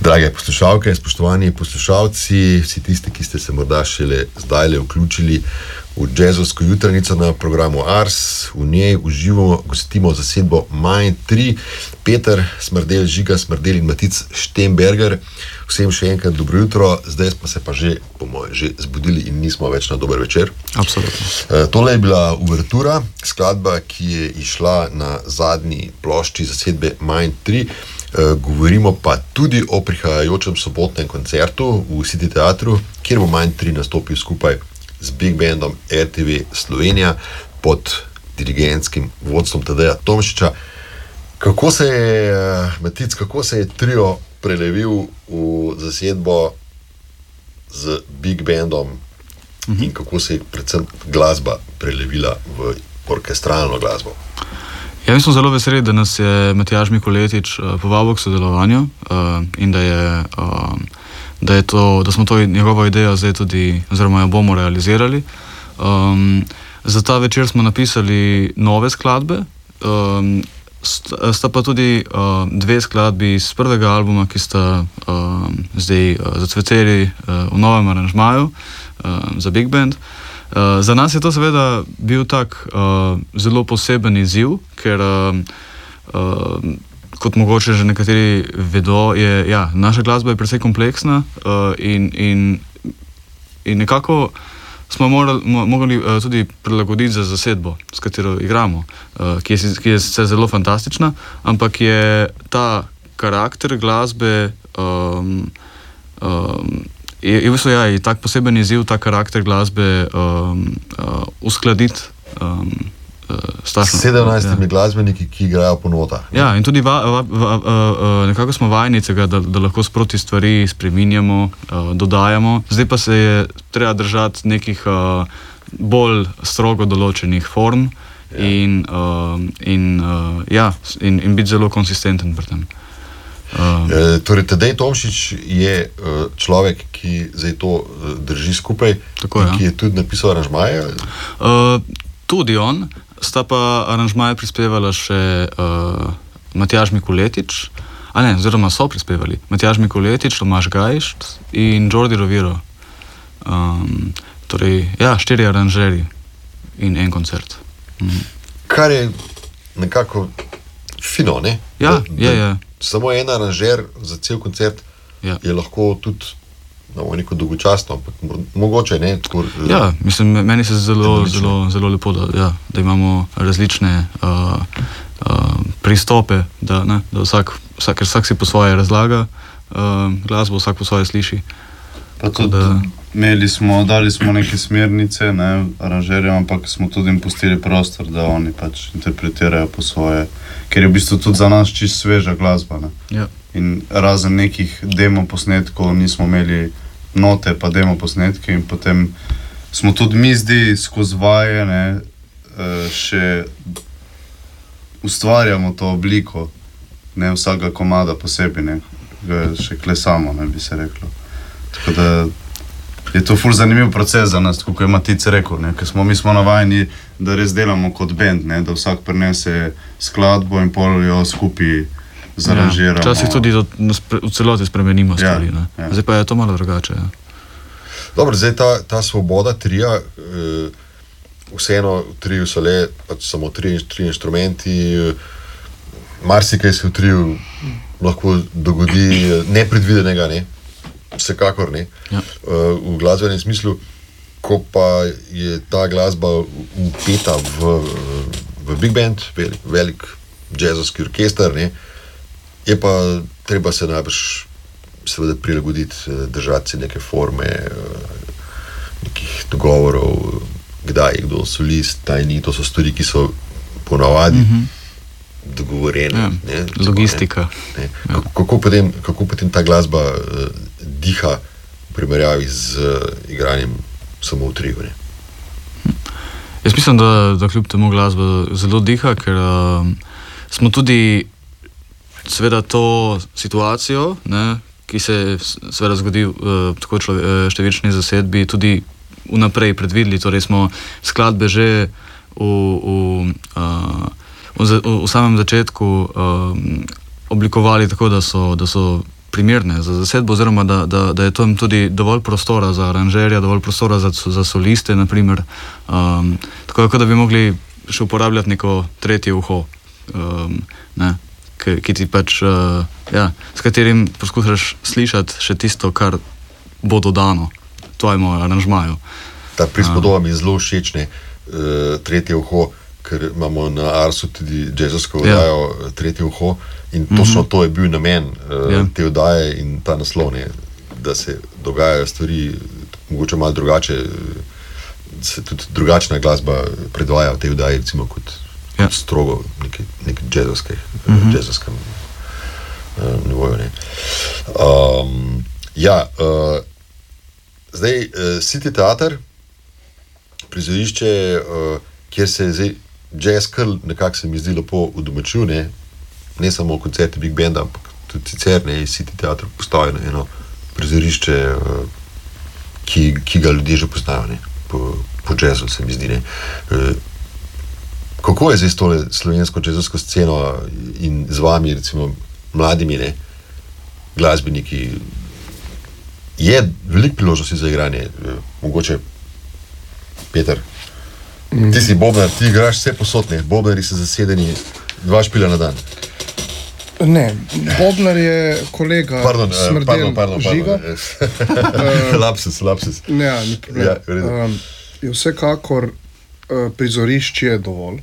Drage poslušalke, spoštovani poslušalci, vsi tisti, ki ste se morda šele zdajle vključili v jazzovsko jutranico na programu Ars, v njej uživo gostimo zasedbo Mind 3, Peter Smrdelj, Žiga Smrdelj in Matic Štemberger. Vsem še enkrat dobro jutro, zdaj smo se pa že, po moje, že zbudili in nismo več na dober večer. Absolutno. Tole je bila uvertura, skladba, ki je išla na zadnji plošči zasedbe Mind 3. Govorimo pa tudi o prihajajočem sobotnem koncertu v City teatru, kjer bo Mind 3 nastopil skupaj z Big Bandom RTV Slovenija pod dirigentskim vodstvom Tadeja Tomšiča. Kako se je, Matic, kako se je trio prelevil v zasedbo z Big Bandom in kako se je predvsem glasba prelevila v orkestralno glasbo? Ja, mi smo zelo veseli, da nas je Matjaž Mikoletič povabil k sodelovanju in da smo to njegovo idejo zdaj tudi, oziroma jo bomo realizirali. Za ta večer smo napisali nove skladbe, sta pa tudi dve skladbi iz prvega albuma, ki sta zdaj zacveteli v novem aranžmaju za Big Band. Za nas je to seveda bil tak zelo poseben izziv, ker kot mogoče že nekateri vedo, naša glasba je precej kompleksna in nekako smo morali tudi prilagoditi za zasedbo, s katero igramo, ki je sicer zelo fantastična, ampak je ta karakter glasbe je v bistvu je tak poseben izziv, ta karakter glasbe uskladiti s 17 glasbeniki, ki igrajo po notah. Ja, in tudi nekako smo vajeni tega, da lahko sproti stvari spreminjamo, dodajamo. Zdaj pa se je treba držati nekih bolj strogo določenih form in biti zelo konsistenten pri tem. Torej, Tadej Tomšič je človek, ki zdaj to drži skupaj, tako, ki je tudi napisal aranžmaje? Tudi on, sta pa aranžmaje prispevala še Matjaž Mikoletič, oziroma so prispevali Matjaž Mikoletič, Tomaž Gajš in Jordi Roviro. Torej, 4 aranžerji in en koncert. Kar je nekako fino, ne? Ja, je. Samo en aranžer za cel koncert je lahko tudi neko dolgočasno, ampak mogoče ne. Ja, mislim, meni se zelo lepo, da imamo različne pristope, ker vsak si po svoje razlaga glasbo, vsak po svoje sliši. Pa tudi dali smo neke smernice, aranžerjem, ampak smo tudi jim pustili prostor, da oni pač interpretirajo po svoje, ker je v bistvu tudi za nas čisto sveža glasba. Ja. In razen nekih demo posnetkov nismo imeli note pa demo posnetke in potem smo tudi mi zdi skozi vaje še ustvarjamo to obliko, vsakega komada posebej, ga še klesamo, bi se reklo. Tako da je to ful zanimiv proces za nas, kot je Matic rekel, ker mi smo navajeni, da res delamo kot band, da vsak prinese skladbo in pol jo skupaj zaranžiramo. Včasih tudi v celoti spremenimo stvari. Zdaj pa je to malo drugače. Dobro, zdaj ta svoboda trija, vseeno v triju so le samo tri inštrumenti, marsikaj se v triju lahko dogodi nepredvidenega, vsekakor ne. Ja. V glasbenem smislu, ko pa je ta glasba vpeta v Big Band, velik jazzovski orkester, je pa treba se najbrž seveda prilagoditi, držati se neke forme, nekih dogovorov, kdaj je kdo solist, to so stvari, ki so ponavadi dogovorjene. Logistika. Kako potem ta glasba diha v primerjavi z igranjem samo v triju? Jaz mislim, da kljub temu glasba zelo diha, ker smo tudi seveda to situacijo, ki se seveda zgodi v tako številčni zasedbi, tudi vnaprej predvideli. Torej smo skladbe že v samem začetku oblikovali tako, da so primerne za zasedbo, oziroma da je tam tudi dovolj prostora za aranžerja, dovolj prostora za soliste, naprimer. Tako da bi mogli še uporabljati neko tretje uho, ki ti pač, s katerim poskušaš slišati še tisto, kar bo dodano tvojemu aranžmaju. Ta prispodoba mi je zelo všeč, tretje uho, ker imamo na Arsu tudi jazzovsko oddajo Tretje uho in točno to je bil namen te oddaje in ta naslov, da se dogajajo stvari mogoče malo drugače, se tudi drugačna glasba predvaja v tej oddaji, recimo kot strogo nek jazzovskem nivoju. Zdaj, City teater, prizorišče, kjer se je zdaj jazz kar nekako se mi zdi lepo udomačil, ne samo koncerti Big Banda, ampak tudi sicer City teater postavlja eno prizorišče, ki ga ljudje že poznajo, po jazzu se mi zdi. Kako je zdaj s tole slovensko jazzovsko sceno in z vami, recimo mladimi glasbeniki? Je veliko priložnosti za igranje, mogoče Peter, ti si bobnar, ti igraš vse posod, bobnari so zasedeni 2 špila na dan. Ne, bobnar je kolega Smrdel Žiga. Lapsus. Ne, ni problem. Je vsekakor prizorišče je dovolj.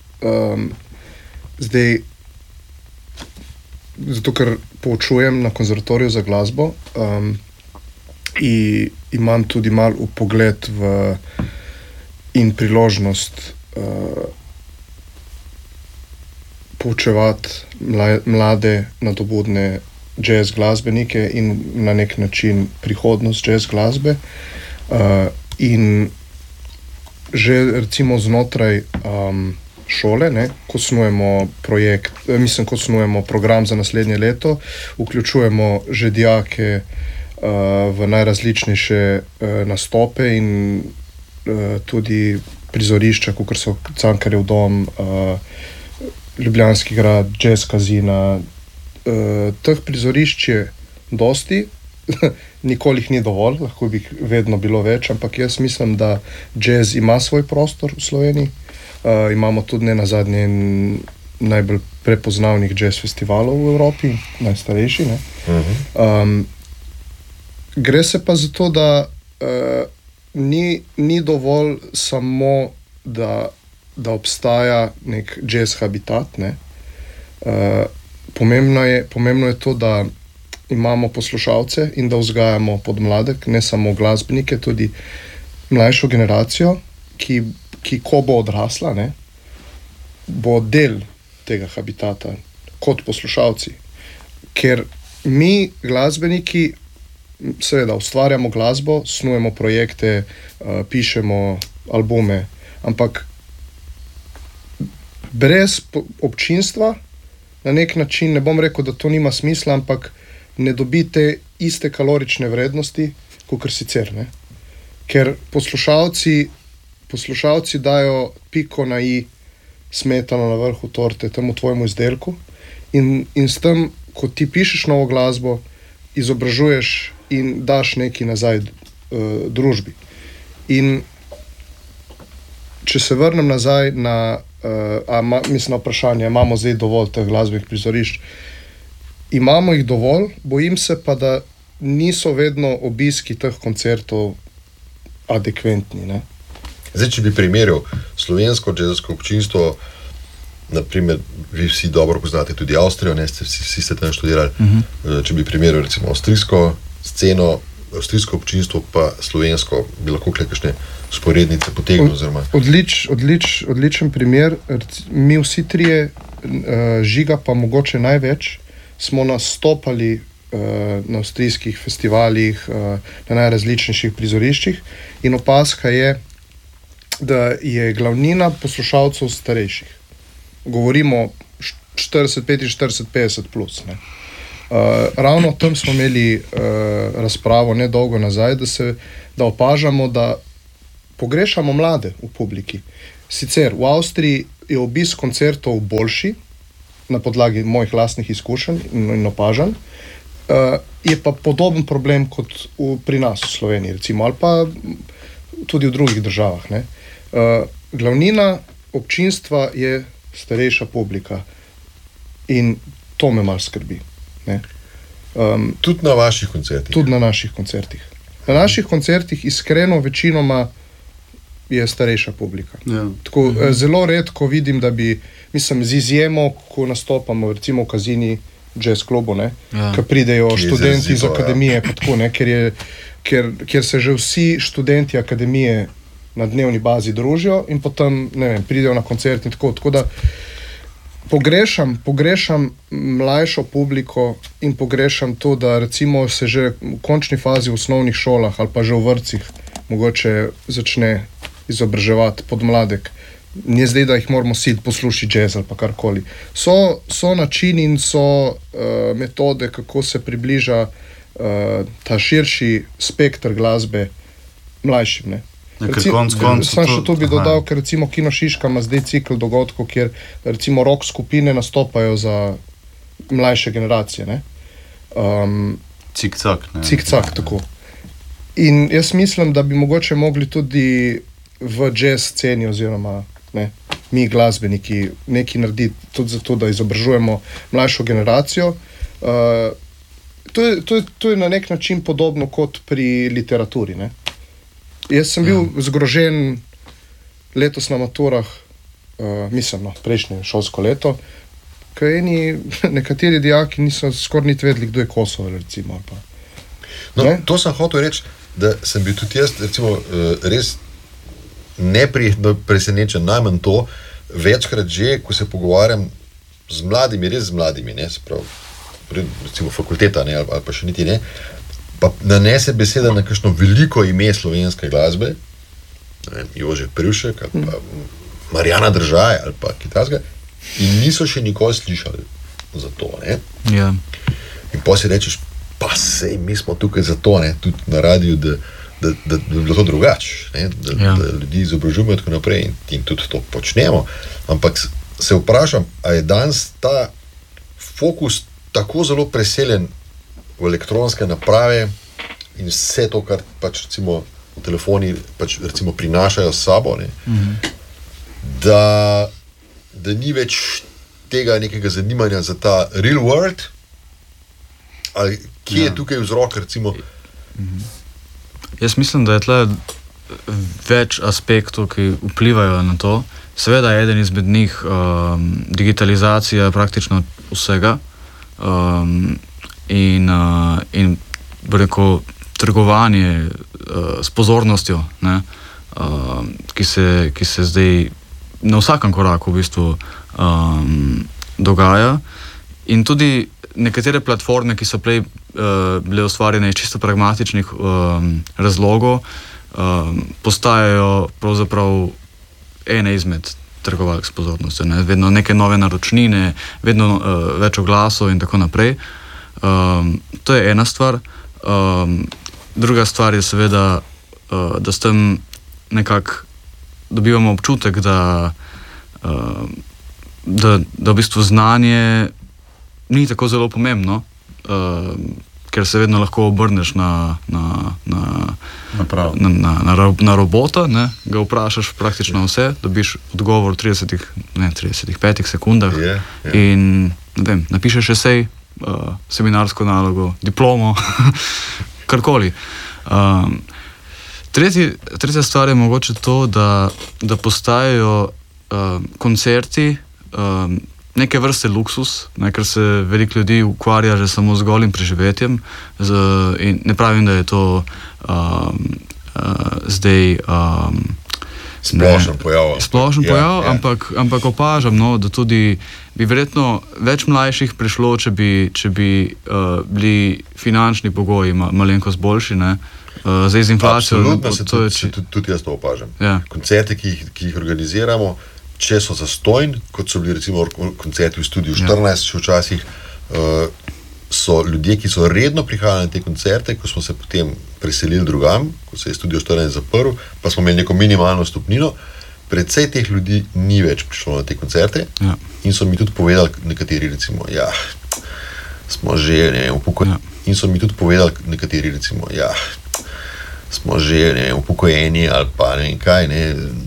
Zdaj, zato ker poučujem na konzervatoriju za glasbo, in imam tudi malo vpogled in priložnost poučevati mlade, nadobudne jazz glasbenike in na nek način prihodnost jazz glasbe. In že recimo znotraj šole, ko snujemo program za naslednje leto, vključujemo že dijake v najrazličnejše nastope in tudi prizorišča, kakor so Cankarjev dom, Ljubljanski grad, Jazz Kazina. Teh prizorišč je dosti, nikoli jih ni dovolj, lahko bi vedno bilo več, ampak jaz mislim, da jazz ima svoj prostor v Sloveniji. Imamo tudi nenazadnje najbolj prepoznavnih jazz festivalov v Evropi, najstarejši. Gre se pa za to, da ni dovolj samo, da obstaja nek jazz habitat. Pomembno je to, da imamo poslušalce in da vzgajamo podmladek, ne samo glasbenike, tudi mlajšo generacijo, ki ko bo odrasla, bo del tega habitata kot poslušalci. Ker mi, glasbeniki, seveda ustvarjamo glasbo, snujemo projekte, pišemo albume, ampak brez občinstva, na nek način, ne bom rekel, da to nima smisla, ampak ne dobite iste kalorične vrednosti, kakor sicer. Ker poslušalci dajo piko na i, smetano na vrhu torte temu tvojemu izdelku in s tem, ko ti pišeš novo glasbo, izobražuješ in daš nekaj nazaj družbi. In če se vrnem nazaj na vprašanje, imamo zdaj dovolj teh glasbenih prizorišč. Imamo jih dovolj, bojim se pa, da niso vedno obiski teh koncertov adekventni. Zdaj, če bi primerjal slovensko jazzovsko občinstvo, naprimer, vi vsi dobro poznate tudi Avstrijo, vsi ste tam študirali, če bi primerjal recimo avstrijsko sceno, avstrijsko občinstvo pa slovensko, bi lahko kakšne sporednice potegnil? Odličen primer. Mi vsi trije, Žiga pa mogoče največ, smo nastopali na avstrijskih festivalih, na najrazličnejših prizoriščih in opazka je, da je glavnina poslušalcev starejših. Govorimo 40, 45, 50 plus. Ravno o tem smo imeli razpravo nedolgo nazaj, da opažamo, da pogrešamo mlade v publiki. Sicer v Avstriji je obisk koncertov boljši, na podlagi mojih lastnih izkušenj in opažanj. je pa podoben problem kot pri nas v Sloveniji, recimo, ali pa tudi v drugih državah. Ne. Glavnina občinstva je starejša publika in to me malo skrbi. Ne. Tudi na vaših koncertih? Tudi na naših koncertih. Na naših koncertih iskreno večinoma je starejša publika. Ja. Tako, zelo redko vidim, da bi, mislim, z izjemo, ko nastopamo recimo v Kazini jazz klubu, ne, ko pridejo študenti iz akademije, pa tako, ne, ker se že vsi študenti akademije na dnevni bazi družijo in potem, ne vem, pridejo na koncert in tako da pogrešam mlajšo publiko in pogrešam to, da recimo se že v končni fazi v osnovnih šolah ali pa že v vrtcih mogoče začne izobraževati podmladek. Ni zdaj, da jih moramo siliti poslušati jazz ali pa karkoli. So načini in so metode, kako se približa ta širši spektr glasbe mlajšim, ne. Sam še to bi dodal, ker recimo Kino Šiška ima zdaj cikl dogodkov, kjer recimo rock skupine nastopajo za mlajše generacije, ne. Cik-cak, ne. Cik-cak, tako. In jaz mislim, da bi mogoče mogli tudi v jazz sceni oziroma ne, mi glasbeniki nekaj narediti tudi zato, da izobražujemo mlajšo generacijo. To je na nek način podobno kot pri literaturi, ne. Jaz sem bil zgrožen letos na maturah, prejšnje šolsko leto, ker nekateri dijaki niso skoraj niti vedeli, kdo je Kosovo, recimo. Pa. No, to sem hotel reči, da sem bil tudi jaz, recimo, res neprijetno presenečen, najmanj to, večkrat že, ko se pogovarjam z mladimi, res z mladimi, ne, se pravi, recimo fakulteta, ne, ali pa še niti ne, pa nanese beseda na kakšno veliko ime slovenske glasbe, ne vem, Jože Privšek, ali pa Marjana Držaj, ali pa kitajska, in niso še nikoli slišali za to, ne. Ja. In potem si rečeš, pa sej, mi smo tukaj za to, ne, tudi na radiju, da bi bilo to drugače, da ljudi izobražujemo in tako naprej in tudi to počnemo. Ampak se vprašam, a je danes ta fokus tako zelo preseljen v elektronske naprave in vse to, kar pač recimo telefoni pač recimo prinašajo s sabo, ne, da ni več tega nekega zanimanja za ta real world, ali kje je tukaj vzrok, recimo? Jaz mislim, da je tle več aspektov, ki vplivajo na to. Seveda je eden izmed njih digitalizacija praktično vsega in rekel, trgovanje s pozornostjo, ne, ki se zdaj na vsakem koraku v bistvu dogaja. In tudi nekatere platforme, ki so prej bile ustvarjene iz čisto pragmatičnih razlogov, postajajo pravzaprav ene izmed trgovalk s pozornostjo. Ne? Vedno neke nove naročnine, vedno več oglasov in tako naprej. To je ena stvar. Druga stvar je seveda, da s tem nekako dobivamo občutek, da v bistvu znanje ni tako zelo pomembno, ker se vedno lahko obrneš na robota, ne? Ga vprašaš praktično vse, dobiš odgovor v 5 sekundah in ne vem, napišeš esej, seminarsko nalogo, diplomo, karkoli. Tretja stvar je mogoče to, da postajajo koncerti neke vrste luksus, ne, ker se veliko ljudi ukvarja že samo z golim preživetjem in ne pravim, da je to zdaj splošen pojav, ampak opažam, no, da tudi bi verjetno več mlajših prišlo, če bi bili finančni pogoji malenkost boljši, ne. Zdaj z inflacijo... Absolutno, tudi jaz to opažam. Ja. Koncerte, ki jih organiziramo, če so zastojn, kot so bili recimo koncerti v Studiu 14, še včasih, so ljudje, ki so redno prihajali na te koncerte, ko smo se potem preselili drugam, ko se je Studio 14 zaprl, pa smo imeli neko minimalno stopnino, precej teh ljudi ni več prišlo na te koncerte in so mi tudi povedali nekateri recimo, smo že upokojeni. In so mi tudi povedali nekateri, recimo, ja, smo že upokojeni ali pa ne vem kaj, ne,